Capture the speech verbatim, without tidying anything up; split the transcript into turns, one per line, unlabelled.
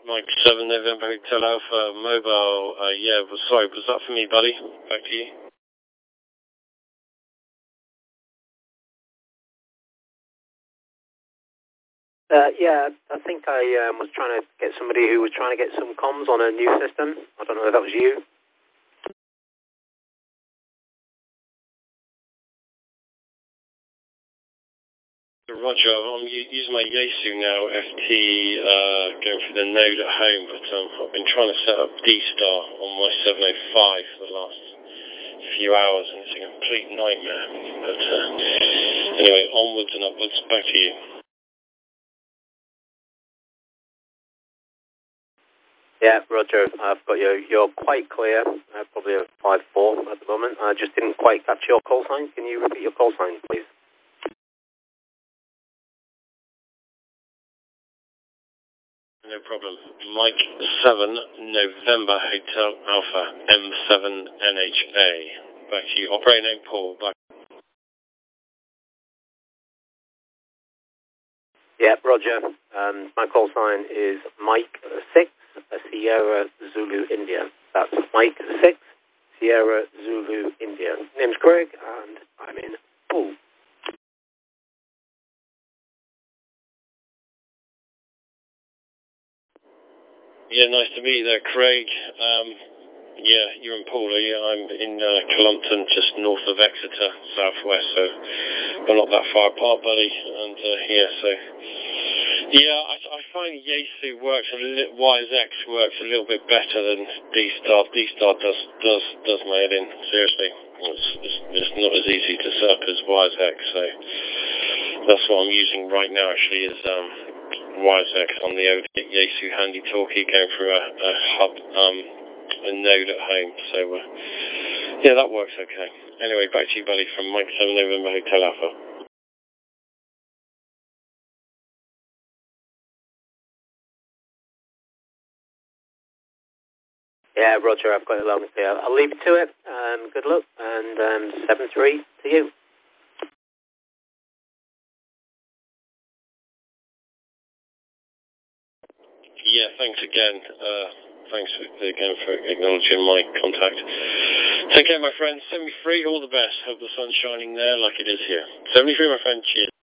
Mike seven November Hotel Alpha Mobile. Uh, yeah, was sorry, was that for me, buddy? Back to you.
Uh, yeah, I think I um, was trying to get somebody who was trying to get some comms on a new system. I don't know if that was you.
Roger, I'm using my Yaesu now, F T, uh, going through the node at home, but um, I've been trying to set up D-Star on my seven oh five for the last few hours, and it's a complete nightmare. But uh, anyway, onwards and upwards, back to you.
Yeah, Roger, I've got you. You're quite clear. Uh, probably a five four at the moment. I just didn't quite catch your call sign. Can you repeat your call sign, please?
No problem. Mike seven November Hotel Alpha M seven N H A. Back to you. Operator name Paul. Back.
Yeah, Roger. Um, my call sign is Mike six Sierra Zulu India. That's Mike six Sierra Zulu India. Name's Craig, and I'm in Poole.
Yeah, nice to meet you there, Craig. Um, yeah, you're in Poole. Yeah, I'm in uh, Clumpton, just north of Exeter, southwest, so we're not that far apart, buddy. And uh, yeah, so yeah, I, I find Yaesu works a little, Y Z X works a little bit better than D-Star. D-Star does does does my head in. Seriously, it's, it's, it's not as easy to set up as Y Z X. So that's what I'm using right now. Actually, is um. Y Z X on the old Yaesu Handy Talkie going through a, a hub, um, a node at home. So, uh, yeah, that works okay. Anyway, back to you, buddy, from Mike seven November Hotel Alpha.
Yeah, Roger, I've got it loud and clear. I'll leave you to it. Um, good luck, and um, seven three to you.
Yeah, thanks again. Uh, thanks for, again for acknowledging my contact. Take care, my friend. seventy-three, all the best. Hope the sun's shining there like it is here. seventy-three, my friend. Cheers.